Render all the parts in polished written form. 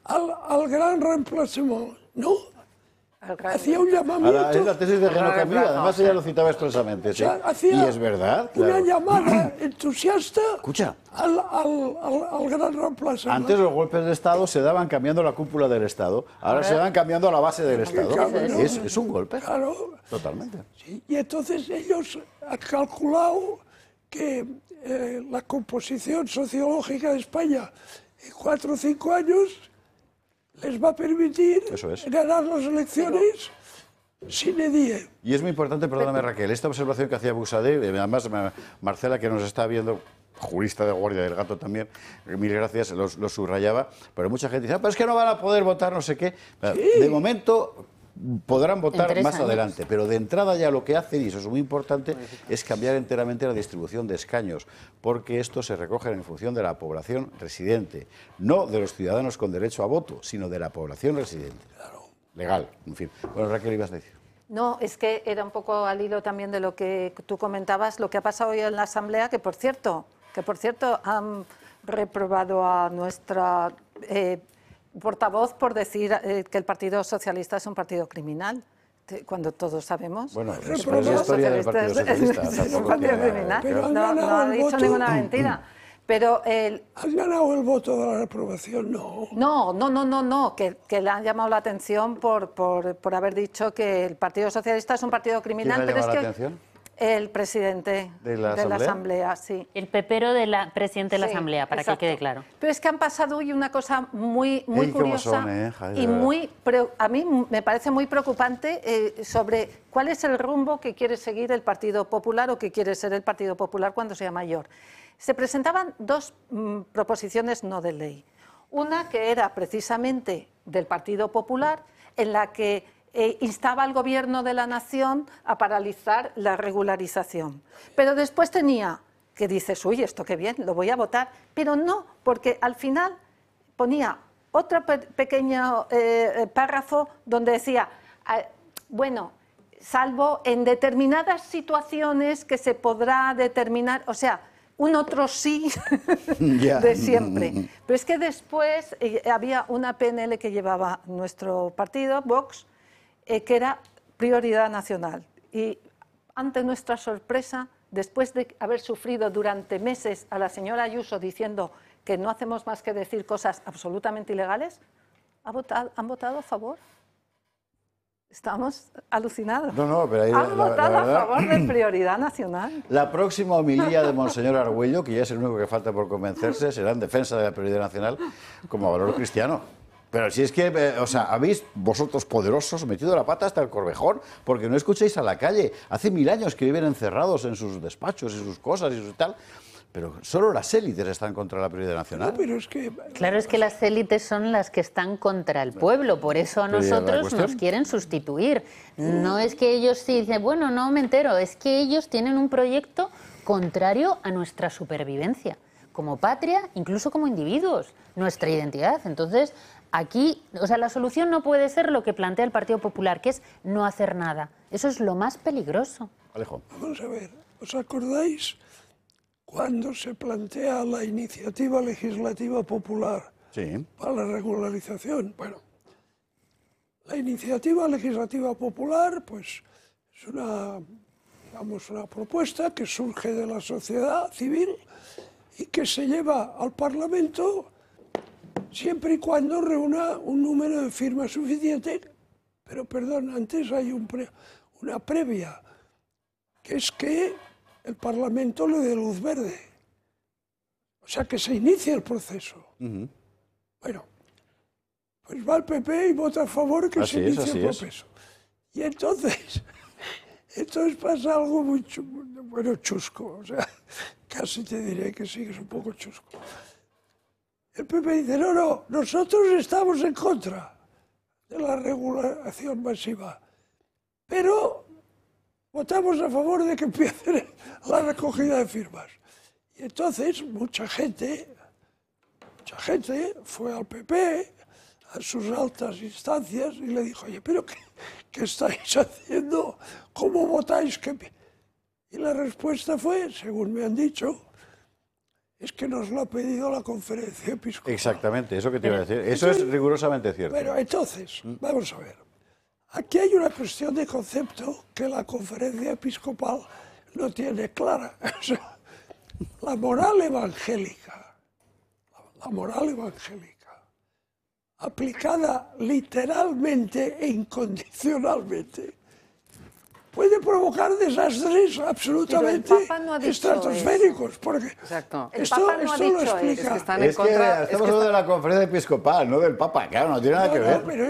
al gran remplacement, ¿no? Hacía un Ahora, llamamiento. es la tesis de Renaud Camus, además ella lo citaba expresamente. O sea, ¿sí? hacía Y es verdad, una claro. llamada entusiasta Escucha. al gran remplacement. Antes los golpes de Estado se daban cambiando la cúpula del Estado, ahora se dan cambiando la base del Estado. Es un golpe. Claro. Totalmente. Sí, y entonces ellos han calculado que la composición sociológica de España en 4 o 5 años les va a permitir ganar las elecciones sine die. Y es muy importante, perdóname Raquel, esta observación que hacía Buxadé, además Marcela, que nos está viendo, jurista de Guardia del Gato también, mil gracias, lo subrayaba, pero mucha gente dice, pero es que no van a poder votar no sé qué. Sí. De momento podrán votar más adelante, pero de entrada ya lo que hacen, y eso es muy importante, es cambiar enteramente la distribución de escaños, porque esto se recoge en función de la población residente, no de los ciudadanos con derecho a voto, sino de la población residente. Legal, en fin. Bueno, Raquel, ibas a decir. No, es que era un poco al hilo también de lo que tú comentabas, lo que ha pasado hoy en la Asamblea, que por cierto han reprobado a nuestra portavoz por decir que el Partido Socialista es un partido criminal, cuando todos sabemos. Bueno, que es la historia del Partido Socialista. Es un partido criminal, no ha dicho ninguna mentira. Pero ¿has ganado el voto de la reprobación? No. No, que le han llamado la atención por haber dicho que el Partido Socialista es un partido criminal. ¿Quién le ha llamado la atención? El presidente de la Asamblea, sí. El pepero del presidente de la Asamblea, para que quede claro. Pero es que han pasado hoy una cosa muy curiosa y a mí me parece muy preocupante sobre cuál es el rumbo que quiere seguir el Partido Popular o que quiere ser el Partido Popular cuando sea mayor. Se presentaban 2 proposiciones no de ley. Una que era precisamente del Partido Popular, en la que instaba al Gobierno de la Nación a paralizar la regularización. Pero después tenía, que dices, uy, esto qué bien, lo voy a votar, pero no, porque al final ponía otro pequeño párrafo donde decía, bueno, salvo en determinadas situaciones que se podrá determinar, o sea, un otro sí de siempre. Pero es que después había una PNL que llevaba nuestro partido, Vox, que era prioridad nacional. Y ante nuestra sorpresa, después de haber sufrido durante meses a la señora Ayuso diciendo que no hacemos más que decir cosas absolutamente ilegales, han votado a favor. Estamos alucinados. No, pero ahí han votado a favor de prioridad nacional. La próxima homilía de Monseñor Argüello, que ya es el único que falta por convencerse, será en defensa de la prioridad nacional como valor cristiano. Pero si es que, habéis vosotros poderosos metido la pata hasta el corvejón, porque no escucháis a la calle. Hace 1000 años que viven encerrados en sus despachos y sus cosas y su tal. Pero solo las élites están contra la prioridad nacional. No, pero es que... Claro, es que las élites son las que están contra el pueblo, por eso a nosotros nos quieren sustituir. No es que ellos sí dicen, bueno, no me entero, es que ellos tienen un proyecto contrario a nuestra supervivencia, como patria, incluso como individuos, nuestra identidad. Entonces, aquí, la solución no puede ser lo que plantea el Partido Popular, que es no hacer nada. Eso es lo más peligroso. Alejo. Vamos a ver, ¿os acordáis cuando se plantea la iniciativa legislativa popular para la regularización? Bueno, la iniciativa legislativa popular, pues, es una propuesta que surge de la sociedad civil y que se lleva al Parlamento siempre y cuando reúna un número de firmas suficiente. Pero, perdón, antes hay una previa, que es que el Parlamento le dé luz verde. O sea, que se inicie el proceso. Bueno, pues va el PP y vota a favor que se inicie el proceso. Y entonces pasa algo muy chusco. O sea, casi te diré que sí, que es un poco chusco. El PP dice, no, nosotros estamos en contra de la regulación masiva, pero votamos a favor de que empiece la recogida de firmas. Y entonces mucha gente fue al PP, a sus altas instancias, y le dijo, oye, pero ¿qué estáis haciendo? ¿Cómo votáis? Y la respuesta fue, según me han dicho, es que nos lo ha pedido la Conferencia Episcopal. Exactamente, eso que te iba a decir. Eso es rigurosamente cierto. Bueno, entonces, vamos a ver. Aquí hay una cuestión de concepto que la Conferencia Episcopal no tiene clara. O sea, la moral evangélica, aplicada literalmente e incondicionalmente, puede provocar desastres absolutamente estratosféricos, porque esto lo explica. Estamos hablando de la Conferencia Episcopal, no del Papa, claro, no tiene nada que ver. Pero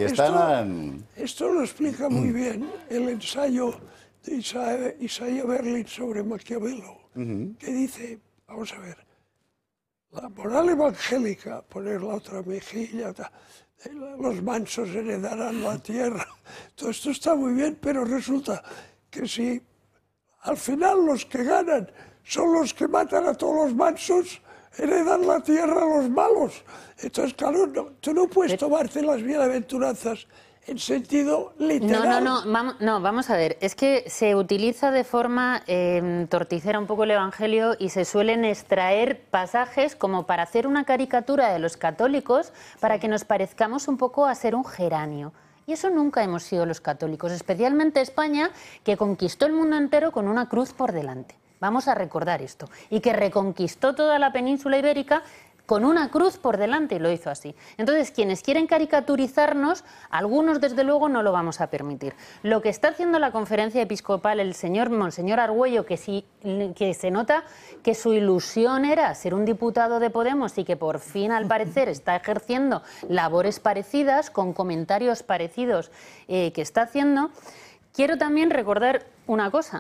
esto lo explica muy bien el ensayo de Isaiah Berlin sobre Maquiavelo, que dice, vamos a ver, la moral evangélica, poner la otra mejilla, los mansos heredarán la tierra, todo esto está muy bien, pero resulta que si al final los que ganan son los que matan a todos los mansos, heredan la tierra a los malos. Entonces, claro, tú no puedes tomarte las bienaventuranzas en sentido literal. No, vamos a ver, es que se utiliza de forma torticera un poco el Evangelio y se suelen extraer pasajes como para hacer una caricatura de los católicos para que nos parezcamos un poco a ser un geranio. Y eso nunca hemos sido los católicos, especialmente España, que conquistó el mundo entero con una cruz por delante. Vamos a recordar esto. Y que reconquistó toda la península ibérica con una cruz por delante, y lo hizo así. Entonces, quienes quieren caricaturizarnos, algunos desde luego no lo vamos a permitir. Lo que está haciendo la Conferencia Episcopal, el monseñor Argüello, que se nota que su ilusión era ser un diputado de Podemos y que por fin, al parecer, está ejerciendo labores parecidas, con comentarios parecidos que está haciendo. Quiero también recordar una cosa.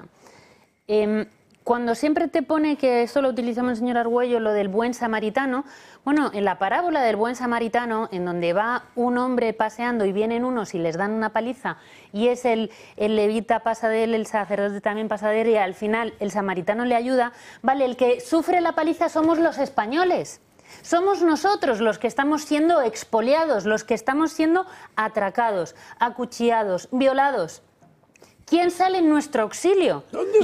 Cuando siempre te pone, que eso lo utilizamos el señor Argüello, lo del buen samaritano, bueno, en la parábola del buen samaritano, en donde va un hombre paseando y vienen unos y les dan una paliza, y es el levita pasa de él, el sacerdote también pasa de él, y al final el samaritano le ayuda, vale, el que sufre la paliza somos los españoles. Somos nosotros los que estamos siendo expoliados, los que estamos siendo atracados, acuchillados, violados. ¿Quién sale en nuestro auxilio?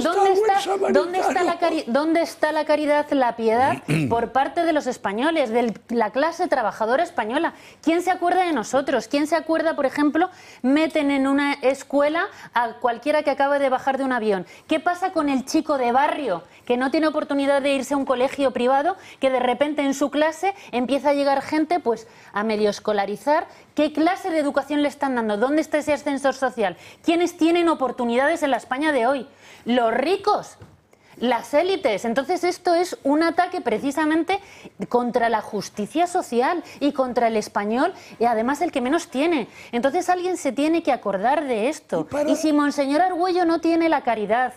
¿Dónde está la caridad, la piedad por parte de los españoles, de la clase trabajadora española? ¿Quién se acuerda de nosotros? ¿Quién se acuerda, por ejemplo, meten en una escuela a cualquiera que acaba de bajar de un avión? ¿Qué pasa con el chico de barrio que no tiene oportunidad de irse a un colegio privado, que de repente en su clase empieza a llegar gente pues a medio escolarizar? ¿Qué clase de educación le están dando? ¿Dónde está ese ascensor social? ¿Quiénes tienen oportunidades en la España de hoy? Los ricos, las élites. Entonces esto es un ataque precisamente contra la justicia social y contra el español, y además el que menos tiene. Entonces alguien se tiene que acordar de esto. Y si monseñor Argüello no tiene la caridad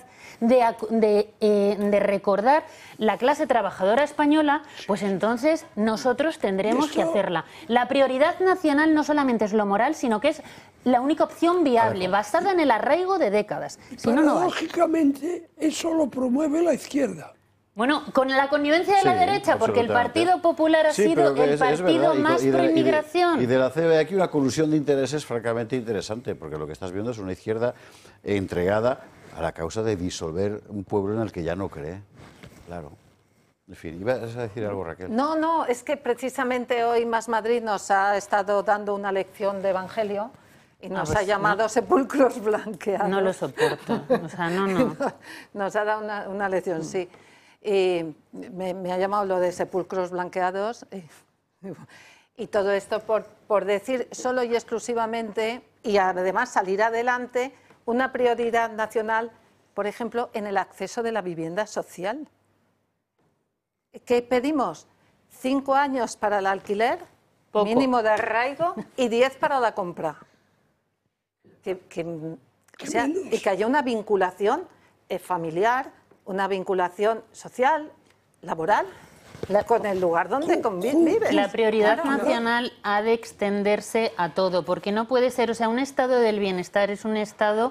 de recordar la clase trabajadora española, pues entonces nosotros tendremos que hacerla. La prioridad nacional no solamente es lo moral, sino que es la única opción viable, basada en el arraigo de décadas. Si no, no hay. Lógicamente, eso lo promueve la izquierda. Bueno, con la connivencia de la derecha, porque el Partido Popular ha sido el partido más pro-inmigración. Y de la CB aquí una colusión de intereses francamente interesante, porque lo que estás viendo es una izquierda entregada a la causa de disolver un pueblo en el que ya no cree. Claro. En fin, ¿ibas a decir algo, Raquel? No, es que precisamente hoy Más Madrid nos ha estado dando una lección de Evangelio y nos ha llamado sepulcros blanqueados. No lo soporto, o sea, no. Nos ha dado una lección, sí. Y me ha llamado lo de sepulcros blanqueados y todo esto por decir solo y exclusivamente, y además salir adelante, una prioridad nacional, por ejemplo, en el acceso de la vivienda social. ¿Qué pedimos? 5 años para el alquiler, mínimo de arraigo, y 10 para la compra. Y que haya una vinculación familiar, una vinculación social, laboral, con el lugar donde vives. La prioridad nacional ha de extenderse a todo, porque no puede ser, o sea, un estado del bienestar es un estado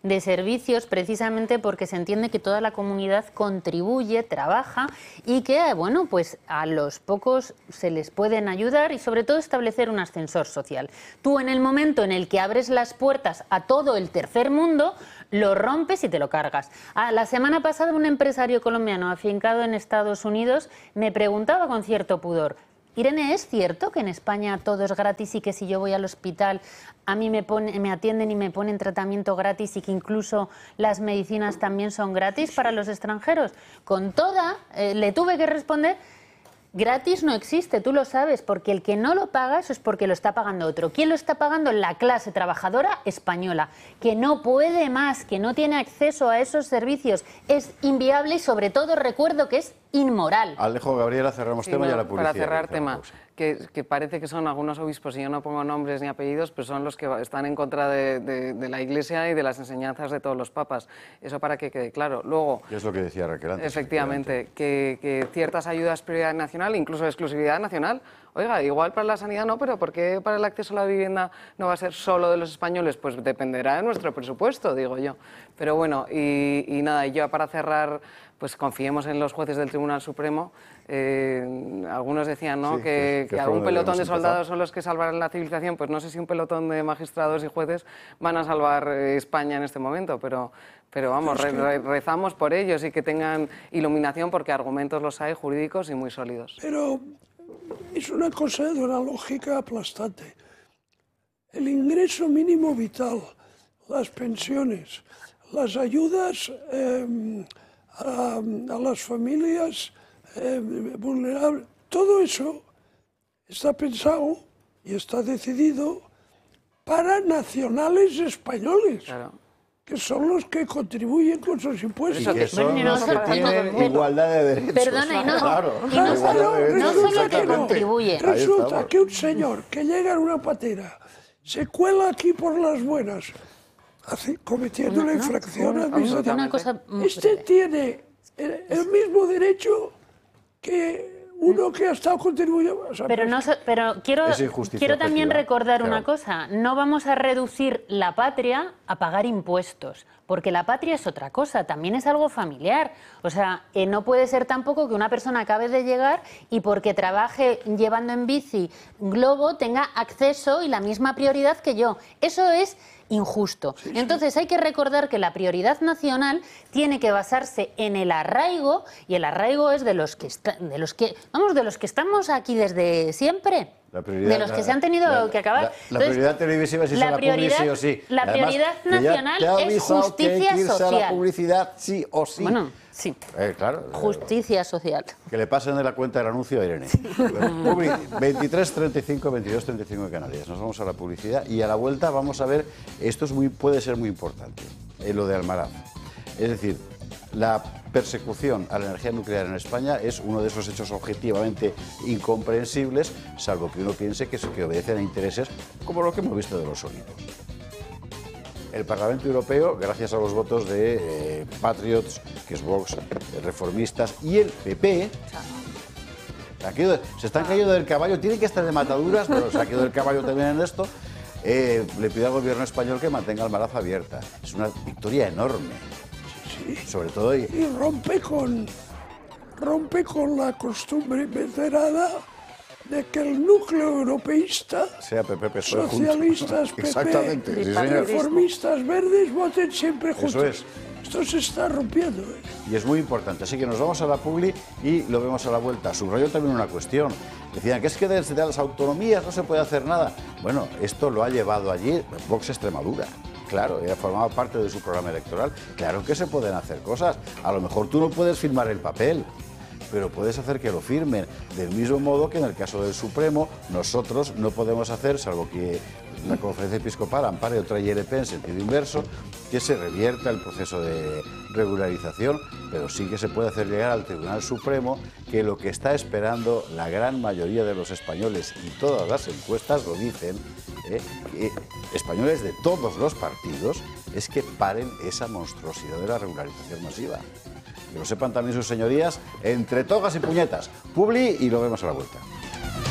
de servicios, precisamente porque se entiende que toda la comunidad contribuye, trabaja y que, bueno, pues a los pocos se les pueden ayudar y sobre todo establecer un ascensor social. Tú, en el momento en el que abres las puertas a todo el tercer mundo, lo rompes y te lo cargas. La semana pasada un empresario colombiano afincado en Estados Unidos me preguntaba con cierto pudor: Irene, ¿es cierto que en España todo es gratis y que si yo voy al hospital a mí me atienden y me ponen tratamiento gratis y que incluso las medicinas también son gratis para los extranjeros? Con toda, le tuve que responder: gratis no existe, tú lo sabes, porque el que no lo paga, eso es porque lo está pagando otro. ¿Quién lo está pagando? La clase trabajadora española, que no puede más, que no tiene acceso a esos servicios. Es inviable y sobre todo recuerdo que es inmoral. Alejo, Gabriela, cerramos tema y a la publicidad. Para cerrar tema, que parece que son algunos obispos, y yo no pongo nombres ni apellidos, pero son los que están en contra de la Iglesia y de las enseñanzas de todos los papas. Eso para que quede claro. Luego, es lo que decía Raquel antes. Efectivamente, que ciertas ayudas prioridad nacional, incluso exclusividad nacional. Oiga, igual para la sanidad no, pero ¿por qué para el acceso a la vivienda no va a ser solo de los españoles? Pues dependerá de nuestro presupuesto, digo yo. Pero bueno, y nada, y yo para cerrar, pues confiemos en los jueces del Tribunal Supremo. Algunos decían, ¿no?, sí, que algún pelotón de soldados son los que salvarán la civilización. Pues no sé si un pelotón de magistrados y jueces van a salvar España en este momento, pero vamos, rezamos por ellos y que tengan iluminación, porque argumentos los hay jurídicos y muy sólidos. Pero es una cosa de una lógica aplastante. El ingreso mínimo vital, las pensiones, las ayudas a las familias vulnerables, todo eso está pensado y está decidido para nacionales españoles. Claro. Que son los que contribuyen con sus impuestos. Y que son los que tienen igualdad de derechos. Perdona, y no, claro, no solo que contribuye. Resulta que un señor que llega en una patera, se cuela aquí por las buenas, cometiendo una infracción administrativa. Este tiene el mismo derecho que uno que ha estado contribuyendo. O sea, pero quiero también recordar una cosa. No vamos a reducir la patria a pagar impuestos, porque la patria es otra cosa, también es algo familiar. O sea, no puede ser tampoco que una persona acabe de llegar y porque trabaje llevando en bici globo tenga acceso y la misma prioridad que yo. Eso es injusto. Sí, sí. Entonces hay que recordar que la prioridad nacional tiene que basarse en el arraigo, y el arraigo es de los que estamos aquí desde siempre. De los que se han tenido que acabar. La prioridad televisiva es la publicidad, sí o sí. La prioridad nacional es justicia social. A la publicidad sí o sí. Bueno, sí. Claro. Justicia social. Que le pasen de la cuenta del anuncio a Irene. 23 35 22 35 en Canarias. Nos vamos a la publicidad y a la vuelta vamos a ver, esto puede ser muy importante, lo de Almaraz. Es decir, la persecución a la energía nuclear en España es uno de esos hechos objetivamente incomprensibles, salvo que uno piense que obedecen a intereses como lo que hemos visto de los Olivos. El Parlamento Europeo, gracias a los votos de Patriots, que es Vox, reformistas, y el PP, se están cayendo del caballo, tienen que estar de mataduras, pero se ha caído del caballo también en esto. Le pido al gobierno español que mantenga Almaraz abierta. Es una victoria enorme. Sobre todo y rompe con la costumbre venerada de que el núcleo europeísta sea PP, socialistas, PP, exactamente, sí, reformistas, verdes, voten siempre juntos. Eso es. Esto se está rompiendo. Y es muy importante. Así que nos vamos a la publi y lo vemos a la vuelta. Subrayo también una cuestión. Decían que es que desde las autonomías no se puede hacer nada. Bueno, esto lo ha llevado allí Vox Extremadura. Claro, ella formaba parte de su programa electoral. Claro que se pueden hacer cosas. A lo mejor tú no puedes firmar el papel, pero puedes hacer que lo firmen. Del mismo modo que en el caso del Supremo, nosotros no podemos hacer, salvo que la Conferencia Episcopal ampare otra ILP en sentido inverso, que se revierta el proceso de regularización, pero sí que se puede hacer llegar al Tribunal Supremo que lo que está esperando la gran mayoría de los españoles, y todas las encuestas lo dicen, españoles de todos los partidos, es que paren esa monstruosidad de la regularización masiva. Que lo sepan también sus señorías, entre togas y puñetas. Publi y lo vemos a la vuelta.